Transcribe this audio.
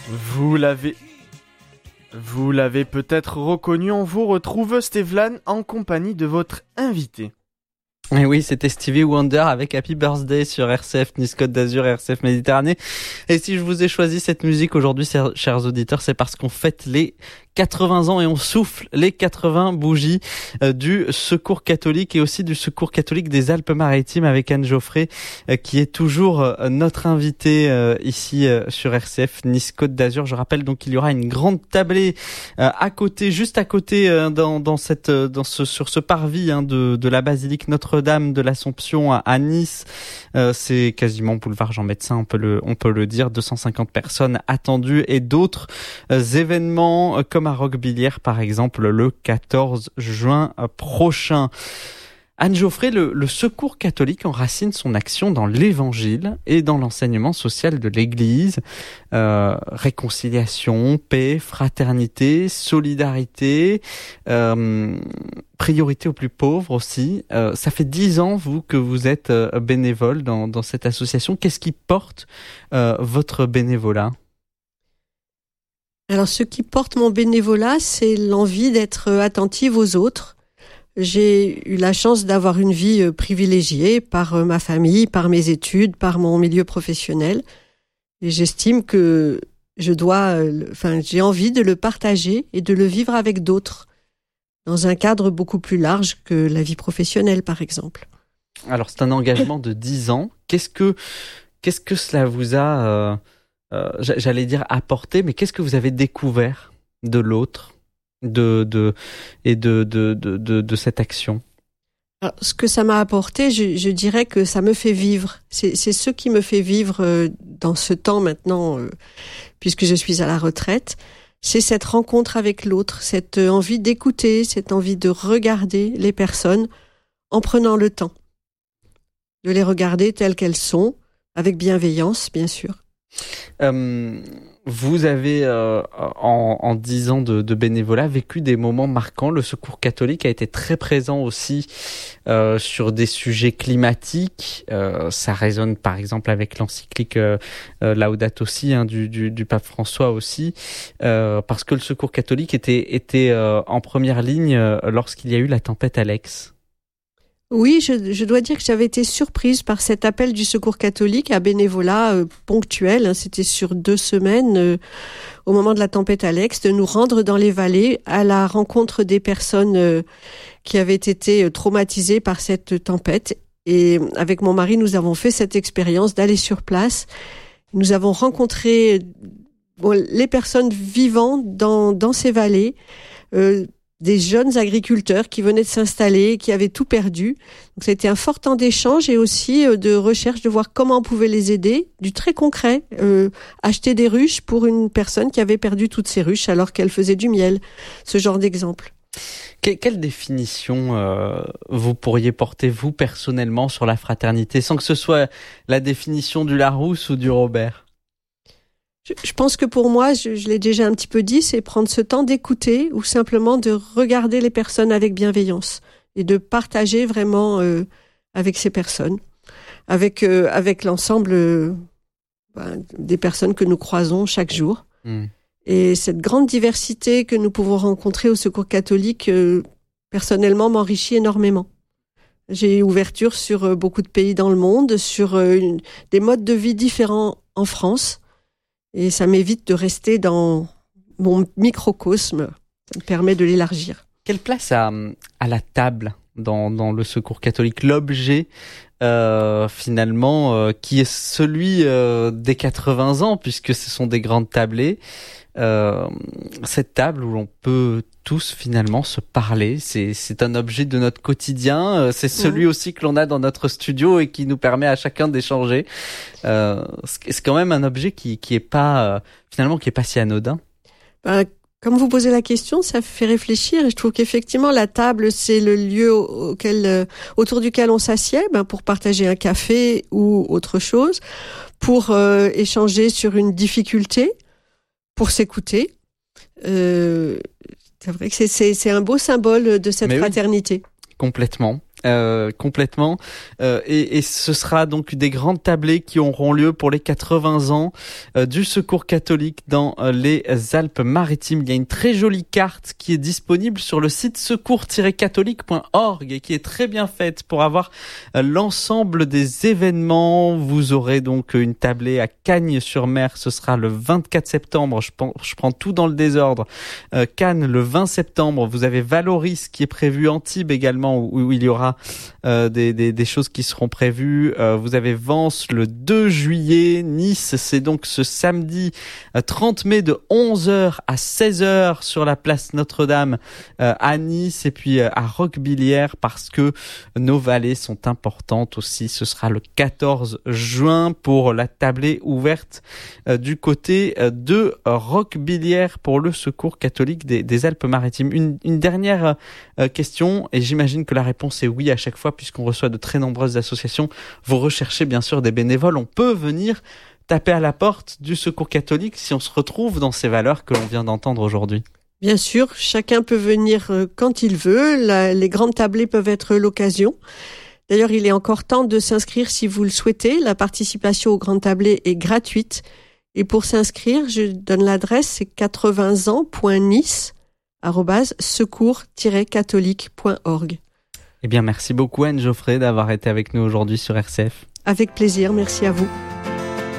Vous l'avez peut-être reconnu, on vous retrouve Stevlan en compagnie de votre invité. Et oui, c'était Stevie Wonder avec Happy Birthday sur RCF Nice Côte d'Azur et RCF Méditerranée. Et si je vous ai choisi cette musique aujourd'hui, chers auditeurs, c'est parce qu'on fête les 80 ans et on souffle les 80 bougies du Secours catholique et aussi du Secours catholique des Alpes-Maritimes avec Anne Geoffrey qui est toujours notre invitée ici sur RCF Nice Côte d'Azur. Je rappelle donc qu'il y aura une grande tablée à côté, juste à côté sur ce parvis de la basilique Notre-Dame de l'Assomption à Nice. C'est quasiment boulevard Jean Médecin, on peut le dire. 250 personnes attendues et d'autres événements comme à Roquebillière par exemple le 14 juin prochain. Anne Geoffrey, le Secours catholique enracine son action dans l'Évangile et dans l'enseignement social de l'Église. Réconciliation, paix, fraternité, solidarité, priorité aux plus pauvres aussi. Ça fait 10 ans, vous, que vous êtes bénévole dans cette association. Qu'est-ce qui porte votre bénévolat ? Alors, ce qui porte mon bénévolat, c'est l'envie d'être attentive aux autres. J'ai eu la chance d'avoir une vie privilégiée par ma famille, par mes études, par mon milieu professionnel. Et j'estime que j'ai envie de le partager et de le vivre avec d'autres, dans un cadre beaucoup plus large que la vie professionnelle, par exemple. Alors, c'est un engagement de 10 ans. Qu'est-ce que cela vous a... j'allais dire apporter, mais qu'est-ce que vous avez découvert de l'autre, de cette action ? Alors, ce que ça m'a apporté, je dirais que ça me fait vivre. C'est ce qui me fait vivre dans ce temps maintenant, puisque je suis à la retraite. C'est cette rencontre avec l'autre, cette envie d'écouter, cette envie de regarder les personnes en prenant le temps de les regarder telles qu'elles sont, avec bienveillance, bien sûr. Vous avez, en 10 ans de bénévolat, vécu des moments marquants. Le Secours catholique a été très présent aussi sur des sujets climatiques. Ça résonne par exemple avec l'encyclique Laudato Si du pape François aussi, parce que le Secours catholique était en première ligne lorsqu'il y a eu la tempête Alex. Oui, je dois dire que j'avais été surprise par cet appel du Secours catholique à bénévolat ponctuel. C'était sur 2 semaines, au moment de la tempête Alex, de nous rendre dans les vallées à la rencontre des personnes qui avaient été traumatisées par cette tempête. Et avec mon mari, nous avons fait cette expérience d'aller sur place. Nous avons rencontré les personnes vivant dans ces vallées, des jeunes agriculteurs qui venaient de s'installer, qui avaient tout perdu. Donc c'était un fort temps d'échange et aussi de recherche de voir comment on pouvait les aider, du très concret. Acheter des ruches pour une personne qui avait perdu toutes ses ruches alors qu'elle faisait du miel. Ce genre d'exemple. Quelle définition vous pourriez porter, vous, personnellement, sur la fraternité, sans que ce soit la définition du Larousse ou du Robert ? Je pense que pour moi, je l'ai déjà un petit peu dit, c'est prendre ce temps d'écouter ou simplement de regarder les personnes avec bienveillance et de partager vraiment avec ces personnes, avec l'ensemble des personnes que nous croisons chaque jour. Et cette grande diversité que nous pouvons rencontrer au Secours catholique, personnellement, m'enrichit énormément. J'ai ouverture sur beaucoup de pays dans le monde, sur des modes de vie différents en France. Et ça m'évite de rester dans mon microcosme. Ça me permet de l'élargir. Quelle place a la table dans le Secours catholique, l'objet finalement qui est celui des 80 ans, puisque ce sont des grandes tablées. Cette table où l'on peut tous finalement se parler, c'est un objet de notre quotidien, c'est celui aussi que l'on a dans notre studio et qui nous permet à chacun d'échanger. C'est quand même un objet qui est pas finalement qui est pas si anodin. Comme vous posez la question, ça fait réfléchir et je trouve qu'effectivement la table c'est le lieu autour duquel on s'assied pour partager un café ou autre chose, pour échanger sur une difficulté, pour s'écouter. C'est vrai que c'est un beau symbole de cette fraternité. Oui, complètement. complètement. Et ce sera donc des grandes tablées qui auront lieu pour les 80 ans du Secours catholique dans les Alpes-Maritimes. Il y a une très jolie carte qui est disponible sur le site secours-catholique.org et qui est très bien faite pour avoir l'ensemble des événements. Vous aurez donc une tablée à Cagnes-sur-Mer, ce sera le 24 septembre. Je prends tout dans le désordre. Cannes le 20 septembre. Vous avez Valoris qui est prévu, Antibes également où il y aura des choses qui seront prévues. Vous avez Vence le 2 juillet, Nice, c'est donc ce samedi 30 mai de 11h à 16h sur la place Notre-Dame à Nice, et puis à Roquebillière parce que nos vallées sont importantes aussi. Ce sera le 14 juin pour la tablée ouverte du côté de Roquebillière pour le Secours catholique des Alpes-Maritimes. Une dernière question, et j'imagine que la réponse est oui à chaque fois puisqu'on reçoit de très nombreuses associations. Vous recherchez bien sûr des bénévoles. On peut venir taper à la porte du Secours catholique si on se retrouve dans ces valeurs que l'on vient d'entendre aujourd'hui. Bien sûr, chacun peut venir quand il veut. Les grandes tablées peuvent être l'occasion. D'ailleurs, il est encore temps de s'inscrire si vous le souhaitez. La participation aux grandes tablées est gratuite. Et pour s'inscrire, je donne l'adresse, c'est 80ans.nice@secours-catholique.org. Eh bien, merci beaucoup Anne Geoffrey d'avoir été avec nous aujourd'hui sur RCF. Avec plaisir, merci à vous.